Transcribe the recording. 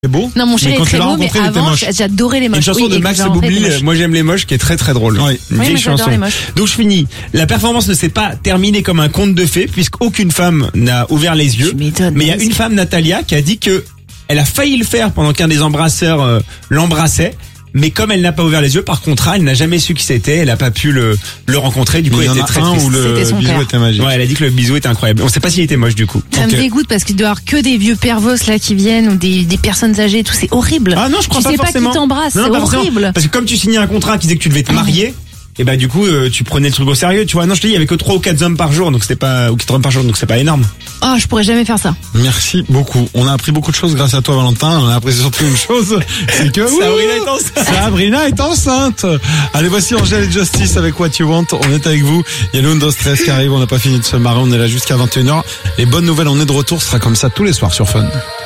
C'est beau. Non, mon chéri est très beau, mais avant, j'adorais les moches. Une chanson de Max Boublil, moi j'aime les moches, qui est très très drôle. Oui, mais j'adore les moches. Donc je finis. La performance ne s'est pas terminée comme un conte de fées, puisqu'aucune femme n'a ouvert les yeux. Mais il y a une femme, Natalia, qui a dit que elle a failli le faire pendant qu'un des embrasseurs l'embrassait. Mais comme elle n'a pas ouvert les yeux, par contrat, elle n'a jamais su qui c'était, elle n'a pas pu le rencontrer, du coup, elle était très triste. Où le bisou était magique. Ouais, elle a dit que le bisou était incroyable. On sait pas s'il était moche, du coup. Ça me dégoûte parce qu'il doit y avoir que des vieux pervos, là, qui viennent, ou des personnes âgées et tout, c'est horrible. Ah non, je crois pas forcément. Tu sais pas qui t'embrasse, c'est horrible. Parce que comme tu signais un contrat qui disait que tu devais te marier, et bah du coup tu prenais le truc au sérieux, tu vois. Non, je te dis, il y avait que 3 ou 4 hommes par jour, donc c'était pas, ou 4 hommes par jour, donc c'est pas énorme. Oh, je pourrais jamais faire ça. Merci beaucoup. On a appris beaucoup de choses grâce à toi, Valentin. On a appris surtout une chose, c'est que Sabrina est enceinte. Allez, voici Angèle et Justice avec What You Want. On est avec vous. Il y a le Undo Stress qui arrive. On n'a pas fini de se marrer. On est là jusqu'à 21h. Les bonnes nouvelles, on est de retour. Ce sera comme ça tous les soirs sur Fun.